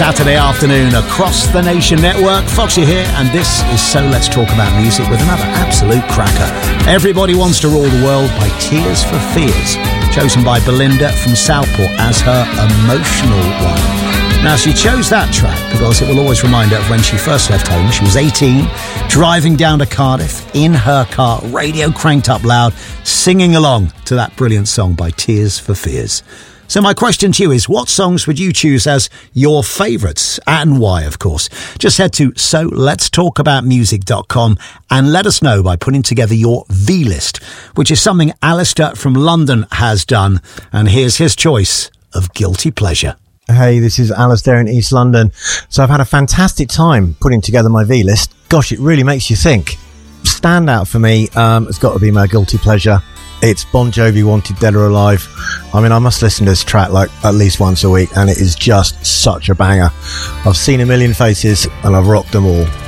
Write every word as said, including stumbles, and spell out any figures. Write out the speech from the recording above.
Saturday afternoon across the Nation Network. Foxy here, and this is So Let's Talk About Music with another absolute cracker. Everybody Wants to Rule the World by Tears for Fears, chosen by Belinda from Southport as her emotional one. Now, she chose that track because it will always remind her of when she first left home. She was eighteen, driving down to Cardiff in her car, radio cranked up loud, singing along to that brilliant song by Tears for Fears. So my question to you is, what songs would you choose as your favourites, and why, of course? Just head to so lets talk about music dot com and let us know by putting together your V-list, which is something Alistair from London has done. And here's his choice of Guilty Pleasure. Hey, this is Alistair in East London. So I've had a fantastic time putting together my V-list. Gosh, it really makes you think. Standout for me, um, it's got to be my guilty pleasure. It's Bon Jovi, Wanted Dead or Alive. I mean, I must listen to this track like at least once a week, and it is just such a banger. I've seen a million faces and I've rocked them all.